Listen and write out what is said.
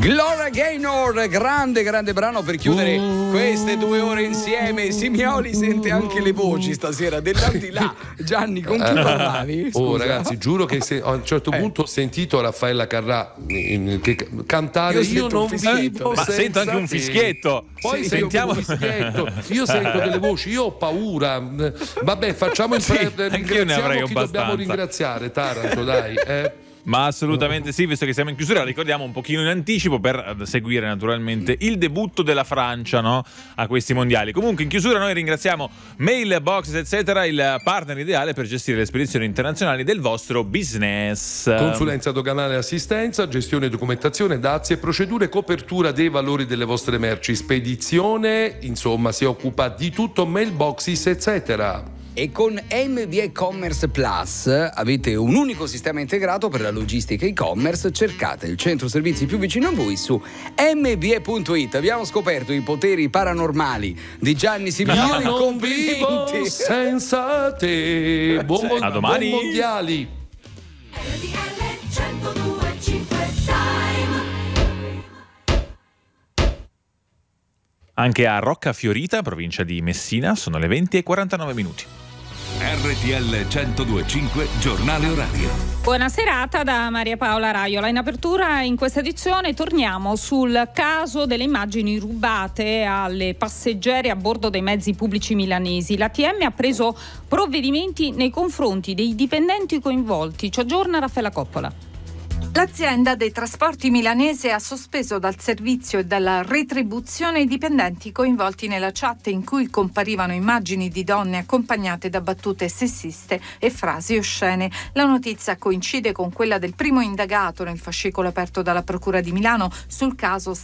Gloria Gaynor, grande brano per chiudere queste 2 ore insieme. Simioli sente anche le voci stasera dell'aldilà. Gianni, con chi parlavi? Scusa. Ragazzi, giuro che a un certo punto ho sentito Raffaella Carrà cantare. Io non vivo ma sento anche un fischietto. Poi sì, sentiamo un fischietto. Io sento delle voci, io ho paura. Vabbè, facciamo il ringraziamo chi dobbiamo ringraziare. Taranto, dai. Ma assolutamente sì, visto che siamo in chiusura, ricordiamo un pochino in anticipo per seguire naturalmente il debutto della Francia, no? A questi mondiali. Comunque in chiusura noi ringraziamo Mailboxes eccetera, il partner ideale per gestire le spedizioni internazionali del vostro business. Consulenza doganale e assistenza, gestione, documentazione, dazi e procedure, copertura dei valori delle vostre merci, spedizione, insomma si occupa di tutto, Mailboxes eccetera. E con MB Commerce Plus avete un unico sistema integrato per la logistica e-commerce. Cercate il centro servizi più vicino a voi su mbe.it. Abbiamo scoperto i poteri paranormali di Gianni Simioli. Io non vivo senza te. A domani. Buon mondiali. Anche a Rocca Fiorita, provincia di Messina, sono le 20:49. RTL 102.5 Giornale Orario. Buona serata da Maria Paola Raiola. In apertura in questa edizione torniamo sul caso delle immagini rubate alle passeggere a bordo dei mezzi pubblici milanesi. L'ATM ha preso provvedimenti nei confronti dei dipendenti coinvolti. Ci aggiorna Raffaella Coppola. L'azienda dei trasporti milanese ha sospeso dal servizio e dalla retribuzione i dipendenti coinvolti nella chat in cui comparivano immagini di donne accompagnate da battute sessiste e frasi oscene. La notizia coincide con quella del primo indagato nel fascicolo aperto dalla Procura di Milano sul caso